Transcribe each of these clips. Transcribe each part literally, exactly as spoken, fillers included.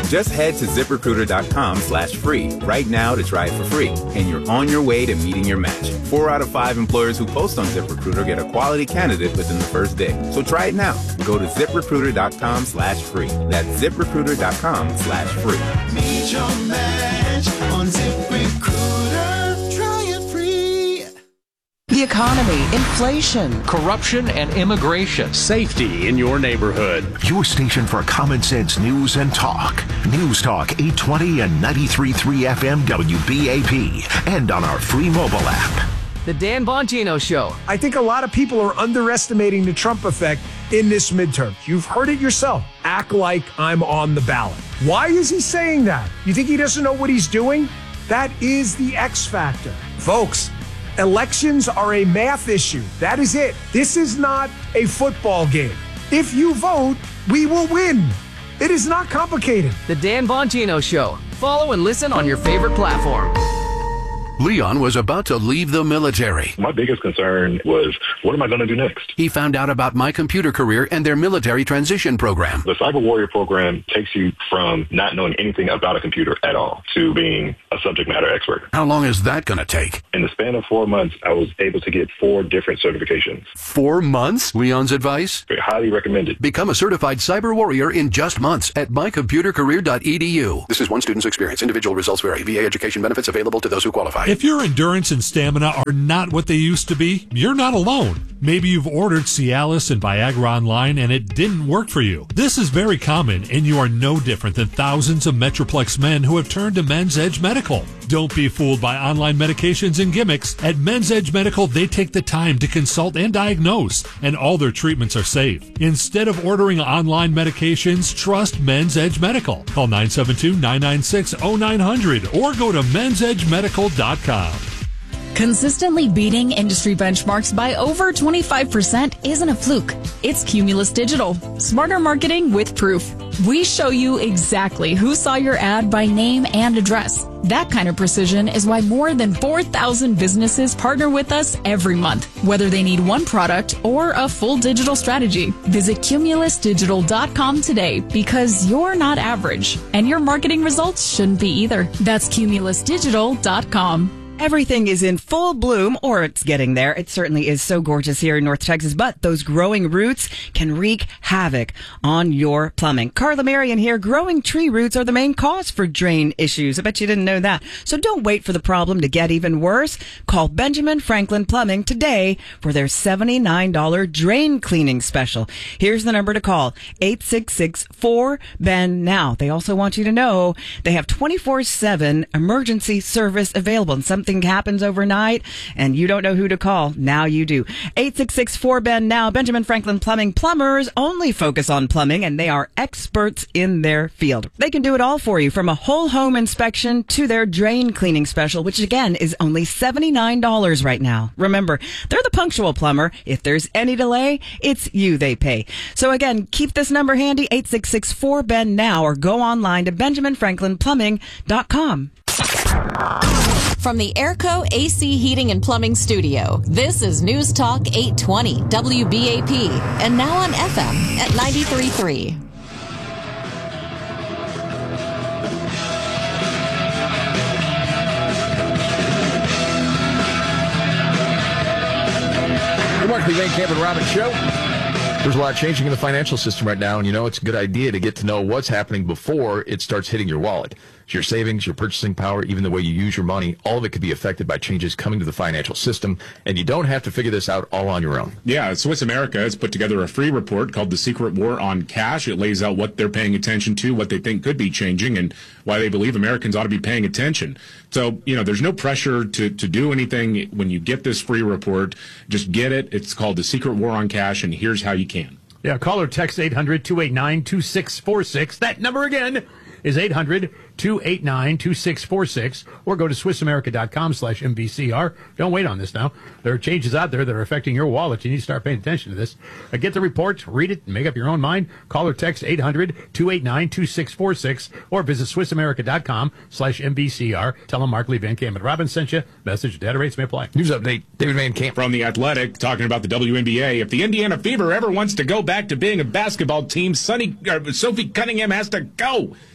Just head to ZipRecruiter.com slash free right now to try it for free, and you're on your way to meeting your match. Four out of five employers who post on ZipRecruiter get a quality candidate within the first day. So try it now. Go to ZipRecruiter.com slash free. That's ZipRecruiter.com slash free. Meet your match on ZipRecruiter. Try it free. The economy, inflation, corruption and immigration, safety in your neighborhood. Your station for common sense news and talk. News Talk eight twenty and ninety-three point three F M W B A P, and on our free mobile app. The Dan Bongino Show. I think a lot of people are underestimating the Trump effect in this midterm. You've heard it yourself. Act like I'm on the ballot. Why is he saying that? You think he doesn't know what he's doing? That is the X factor. Folks, elections are a math issue. That is it. This is not a football game. If you vote, we will win. It is not complicated. The Dan Bongino Show. Follow and listen on your favorite platform. Leon was about to leave the military. My biggest concern was, what am I going to do next? He found out about My Computer Career and their military transition program. The Cyber Warrior program takes you from not knowing anything about a computer at all to being a subject matter expert. How long is that going to take? In the span of four months, I was able to get four different certifications. Four months? Leon's advice? Highly recommended. Become a certified Cyber Warrior in just months at my computer career dot e d u. This is one student's experience. Individual results vary. V A education benefits available to those who qualify. If your endurance and stamina are not what they used to be, you're not alone. Maybe you've ordered Cialis and Viagra online and it didn't work for you. This is very common, and you are no different than thousands of Metroplex men who have turned to Men's Edge Medical. Don't be fooled by online medications and gimmicks. At Men's Edge Medical, they take the time to consult and diagnose, and all their treatments are safe. Instead of ordering online medications, trust Men's Edge Medical. Call nine seven two, nine nine six, zero nine zero zero or go to men's edge medical dot com. Consistently beating industry benchmarks by over twenty-five percent isn't a fluke. It's Cumulus Digital. Smarter marketing with proof. We show you exactly who saw your ad by name and address. That kind of precision is why more than four thousand businesses partner with us every month, whether they need one product or a full digital strategy. Visit cumulus digital dot com today, because you're not average, and your marketing results shouldn't be either. That's cumulus digital dot com. Everything is in full bloom, or it's getting there. It certainly is so gorgeous here in North Texas, but those growing roots can wreak havoc on your plumbing. Carla Marion here. Growing tree roots are the main cause for drain issues. I bet you didn't know that. So don't wait for the problem to get even worse. Call Benjamin Franklin Plumbing today for their seventy-nine dollars drain cleaning special. Here's the number to call, eight six six, four, B E N now. They also want you to know they have twenty-four seven emergency service available. And something happens overnight and you don't know who to call. Now you do. eight six six, four, B E N now. Benjamin Franklin Plumbing. Plumbers only focus on plumbing, and they are experts in their field. They can do it all for you, from a whole home inspection to their drain cleaning special, which again is only seventy-nine dollars right now. Remember, they're the punctual plumber. If there's any delay, it's you they pay. So again, keep this number handy, eight six six, four, B E N now, or go online to benjamin franklin plumbing dot com. From the Airco A C Heating and Plumbing Studio, this is News Talk eight twenty W B A P, and now on F M at ninety-three point three. Good morning, the Van Camp and Robbins Show. There's a lot changing in the financial system right now, and you know it's a good idea to get to know what's happening before it starts hitting your wallet. Your savings, your purchasing power, even the way you use your money, all of it could be affected by changes coming to the financial system, and you don't have to figure this out all on your own. Yeah, Swiss America has put together a free report called The Secret War on Cash. It lays out what they're paying attention to, what they think could be changing, and why they believe Americans ought to be paying attention. So, you know, there's no pressure to, to do anything when you get this free report. Just get it. It's called The Secret War on Cash, and here's how you can. Yeah, call or text eight hundred, two eight nine, two six four six. That number again is eight hundred, two eight nine, two six four six, or go to swiss america dot com slash M V C R. Don't wait on this now. There are changes out there that are affecting your wallet. You need to start paying attention to this. Uh, get the report, read it, and make up your own mind. Call or text eight hundred, two eight nine, two six four six, or visit swiss america dot com slash M V C R. Tell them Mark Lee, Van Camp, and Robbins sent you. Message, data rates may apply. News update, David Van Camp. From The Athletic, talking about the W N B A. If the Indiana Fever ever wants to go back to being a basketball team, Sonny, uh, Sophie Cunningham has to go.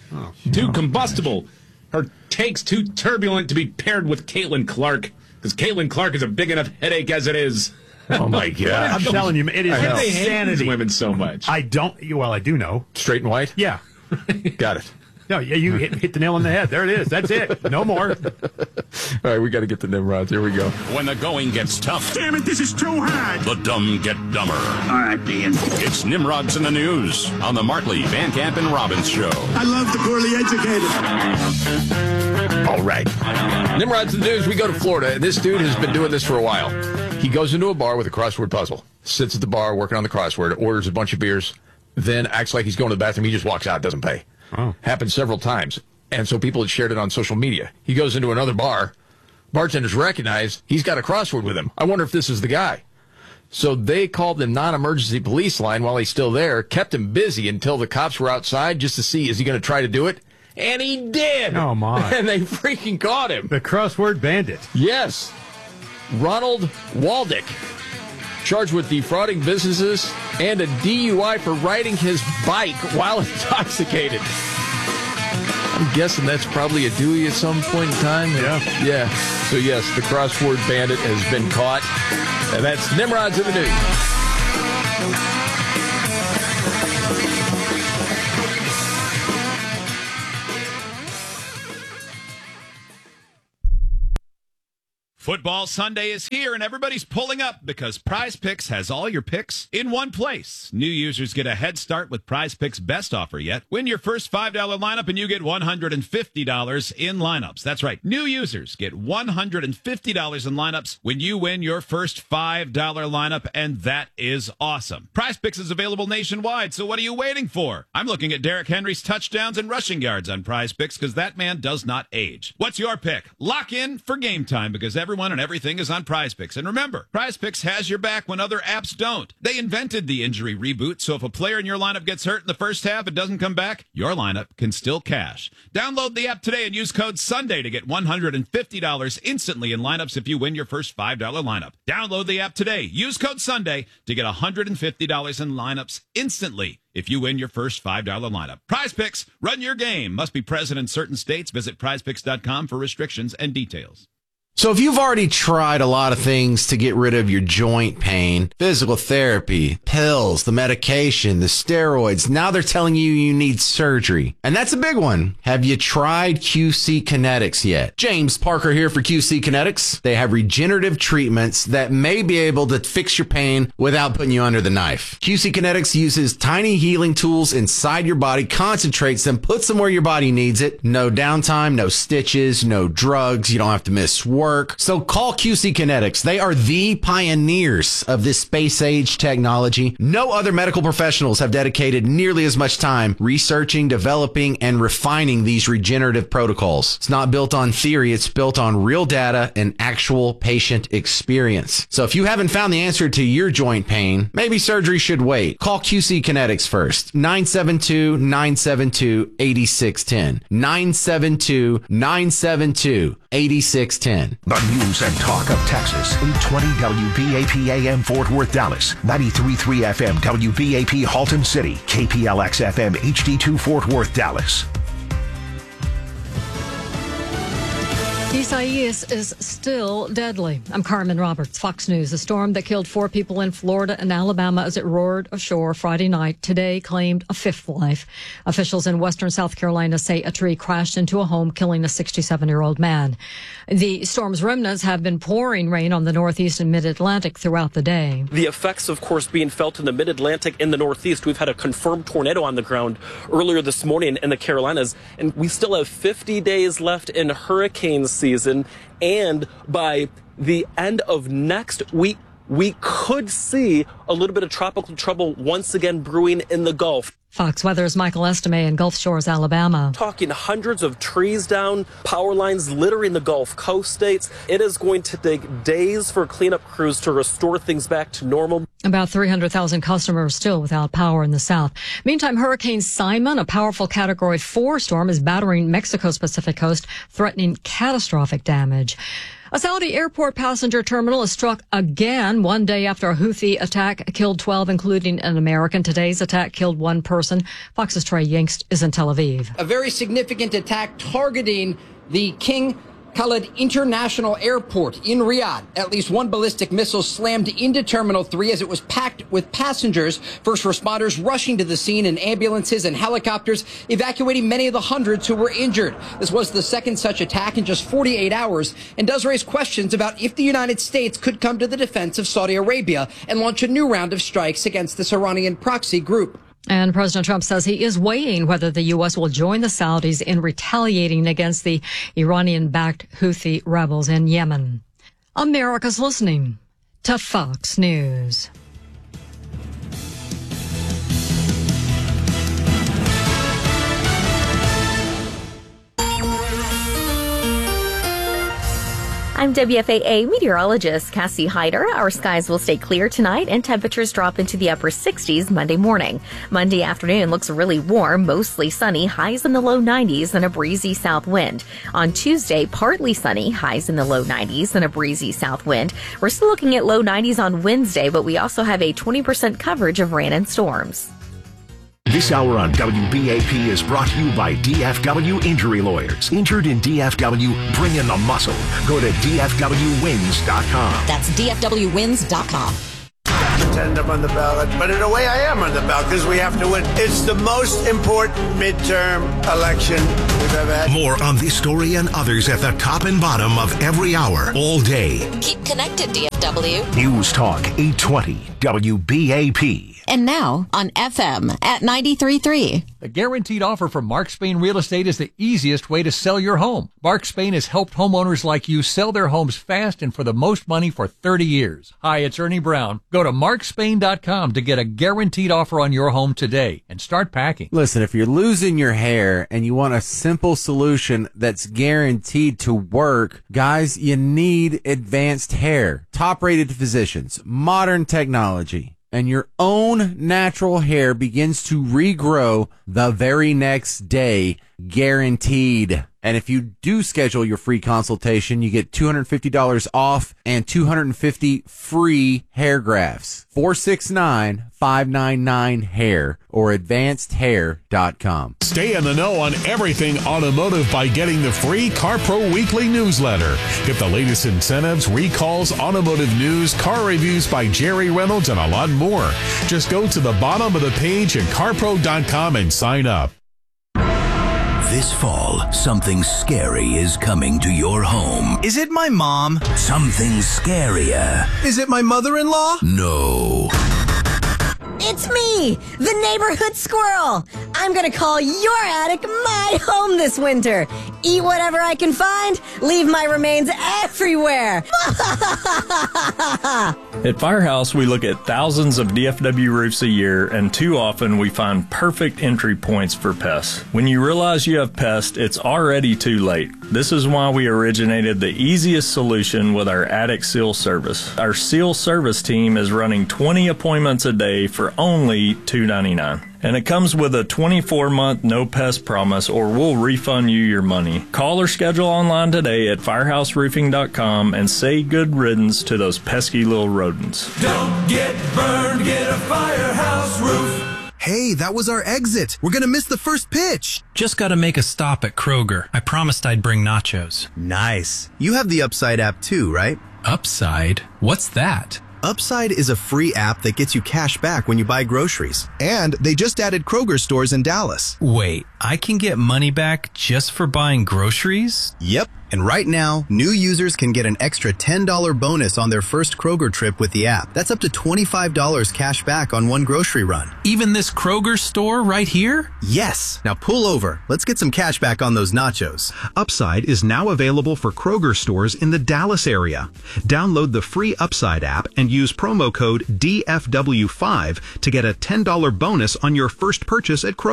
Oh, too combustible. Her takes too turbulent to be paired with Caitlin Clark, because Caitlin Clark is a big enough headache as it is. Oh, my God. I'm telling you, it is Why do they hate insanity. these women so much? I don't. Well, I do know. Straight and white? Yeah. Got it. No, yeah, you hit, hit the nail on the head. There it is. That's it. No more. All right, we got to get the Nimrods. Here we go. When the going gets tough. Damn it, this is too hard. The dumb get dumber. All right, Ian. It's Nimrods in the News on the Markley, Van Camp, and Robbins Show. I love the poorly educated. All right. Nimrods in the News, we go to Florida, and this dude has been doing this for a while. He goes into a bar with a crossword puzzle, sits at the bar working on the crossword, orders a bunch of beers, then acts like he's going to the bathroom. He just walks out, doesn't pay. Oh. Happened several times. And so people had shared it on social media. He goes into another bar. Bartenders recognize he's got a crossword with him. I wonder if this is the guy. So they called the non-emergency police line while he's still there, kept him busy until the cops were outside just to see, is he going to try to do it? And he did. Oh, my. And they freaking caught him. The crossword bandit. Yes. Ronald Waldick, charged with defrauding businesses and a D U I for riding his bike while intoxicated. I'm guessing that's probably a Dewey at some point in time. Yeah. Yeah. So, yes, the crossword bandit has been caught. And that's Nimrods in the News. Football Sunday is here, and everybody's pulling up because Prize Picks has all your picks in one place. New users get a head start with Prize Picks' best offer yet. Win your first five dollar lineup, and you get one hundred fifty dollars in lineups. That's right. New users get one hundred fifty dollars in lineups when you win your first five dollar lineup, and that is awesome. Prize Picks is available nationwide, so what are you waiting for? I'm looking at Derrick Henry's touchdowns and rushing yards on Prize Picks because that man does not age. What's your pick? Lock in for game time because every Everyone and everything is on Prize Picks. And remember, Prize Picks has your back when other apps don't. They invented the injury reboot, so if a player in your lineup gets hurt in the first half and doesn't come back, your lineup can still cash. Download the app today and use code SUNDAY to get one hundred fifty dollars instantly in lineups if you win your first five dollar lineup. Download the app today. Use code SUNDAY to get one hundred fifty dollars in lineups instantly if you win your first five dollar lineup. Prize Picks, run your game. Must be present in certain states. Visit prize picks dot com for restrictions and details. So if you've already tried a lot of things to get rid of your joint pain, physical therapy, pills, the medication, the steroids, now they're telling you you need surgery. And that's a big one. Have you tried Q C Kinetics yet? James Parker here for Q C Kinetics. They have regenerative treatments that may be able to fix your pain without putting you under the knife. Q C Kinetics uses tiny healing tools inside your body, concentrates them, puts them where your body needs it. No downtime, no stitches, no drugs. You don't have to miss work. Work. So call Q C Kinetics. They are the pioneers of this space age technology. No other medical professionals have dedicated nearly as much time researching, developing, and refining these regenerative protocols. It's not built on theory. It's built on real data and actual patient experience. So if you haven't found the answer to your joint pain, maybe surgery should wait. Call Q C Kinetics first. nine seven two, nine seven two, eight six one zero. nine seven two, nine seven two, eight six one zero. The news and talk of Texas. eight twenty W B A P A M Fort Worth, Dallas. ninety-three point three F M W B A P Halton City. K P L X F M H D two Fort Worth, Dallas. Isaias is still deadly. I'm Carmen Roberts, Fox News. A storm that killed four people in Florida and Alabama as it roared ashore Friday night today claimed a fifth life. Officials in western South Carolina say a tree crashed into a home, killing a sixty-seven-year-old man. The storm's remnants have been pouring rain on the Northeast and Mid-Atlantic throughout the day. The effects, of course, being felt in the Mid-Atlantic and the Northeast. We've had a confirmed tornado on the ground earlier this morning in the Carolinas, and we still have fifty days left in hurricane season, and by the end of next week, we could see a little bit of tropical trouble once again brewing in the Gulf. Fox Weather's Michael Estime in Gulf Shores, Alabama. Talking hundreds of trees down, power lines littering the Gulf Coast states. It is going to take days for cleanup crews to restore things back to normal. About three hundred thousand customers still without power in the south. Meantime, Hurricane Simon, a powerful Category four storm, is battering Mexico's Pacific coast, threatening catastrophic damage. A Saudi airport passenger terminal is struck again one day after a Houthi attack killed twelve, including an American. Today's attack killed one person. Fox's Trey Yingst is in Tel Aviv. A very significant attack targeting the King Khalid International Airport in Riyadh. At least one ballistic missile slammed into Terminal three as it was packed with passengers. First responders rushing to the scene in ambulances and helicopters, evacuating many of the hundreds who were injured. This was the second such attack in just forty-eight hours and does raise questions about if the United States could come to the defense of Saudi Arabia and launch a new round of strikes against this Iranian proxy group. And President Trump says he is weighing whether the U S will join the Saudis in retaliating against the Iranian-backed Houthi rebels in Yemen. America's listening to Fox News. I'm W F A A meteorologist Cassie Hyder. Our skies will stay clear tonight and temperatures drop into the upper sixties Monday morning. Monday afternoon looks really warm, mostly sunny, highs in the low nineties and a breezy south wind. On Tuesday, partly sunny, highs in the low nineties and a breezy south wind. We're still looking at low nineties on Wednesday, but we also have a twenty percent coverage of rain and storms. This hour on W B A P is brought to you by D F W Injury Lawyers. Injured in D F W, bring in the muscle. Go to D F W wins dot com. That's D F W wins dot com. Pretend I'm on the ballot, but in a way I am on the ballot because we have to win. It's the most important midterm election we've ever had. More on this story and others at the top and bottom of every hour, all day. Keep connected, D F W. News Talk eight twenty W B A P. And now on F M at ninety-three point three. The guaranteed offer from Mark Spain Real Estate is the easiest way to sell your home. Mark Spain has helped homeowners like you sell their homes fast and for the most money for thirty years. Hi, it's Ernie Brown. Go to mark spain dot com to get a guaranteed offer on your home today and start packing. Listen, if you're losing your hair and you want a simple solution that's guaranteed to work, guys, you need Advanced Hair. Top-rated physicians, modern technology, and your own natural hair begins to regrow the very next day, guaranteed. And if you do schedule your free consultation, you get two hundred fifty dollars off and two hundred fifty free hair grafts. four six nine, five nine nine, hair or advanced hair dot com. Stay in the know on everything automotive by getting the free CarPro Weekly newsletter. Get the latest incentives, recalls, automotive news, car reviews by Jerry Reynolds, and a lot more. Just go to the bottom of the page at car pro dot com and sign up. This fall, something scary is coming to your home. Is it my mom? Something scarier. Is it my mother-in-law? No. It's me, the neighborhood squirrel. I'm gonna call your attic my home this winter. Eat whatever I can find, leave my remains everywhere. At Firehouse, we look at thousands of D F W roofs a year, and too often we find perfect entry points for pests. When you realize you have pests, it's already too late. This is why we originated the easiest solution with our attic seal service. Our seal service team is running twenty appointments a day for only two ninety-nine. And it comes with a twenty-four month no pest promise, or we'll refund you your money. Call or schedule online today at firehouse roofing dot com and say good riddance to those pesky little rodents. Don't get burned, get a Firehouse roof. Hey, that was our exit. We're gonna miss the first pitch. Just gotta make a stop at Kroger. I promised I'd bring nachos. Nice. You have the Upside app too, right? Upside? What's that? Upside is a free app that gets you cash back when you buy groceries. And they just added Kroger stores in Dallas. Wait, I can get money back just for buying groceries? Yep. And right now, new users can get an extra ten dollars bonus on their first Kroger trip with the app. That's up to twenty-five dollars cash back on one grocery run. Even this Kroger store right here? Yes. Now pull over. Let's get some cash back on those nachos. Upside is now available for Kroger stores in the Dallas area. Download the free Upside app and use promo code D F W five to get a ten dollars bonus on your first purchase at Kroger.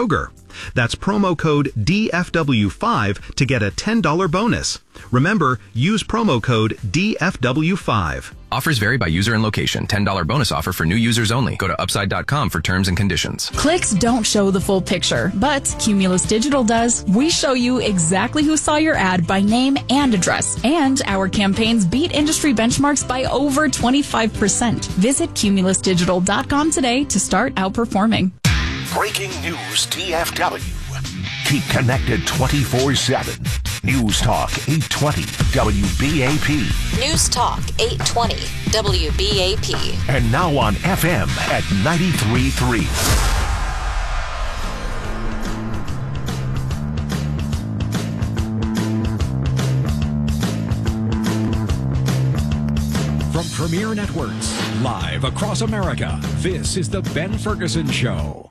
That's promo code D F W five to get a ten dollars bonus. Remember, use promo code D F W five. Offers vary by user and location. ten dollars bonus offer for new users only. Go to upside dot com for terms and conditions. Clicks don't show the full picture, but Cumulus Digital does. We show you exactly who saw your ad by name and address. And our campaigns beat industry benchmarks by over twenty-five percent. Visit cumulus digital dot com today to start outperforming. Breaking news D F W. Keep connected twenty-four seven. News Talk eight twenty W B A P. News Talk eight twenty W B A P. And now on F M at ninety-three point three. From Premier Networks, live across America, this is The Ben Ferguson Show.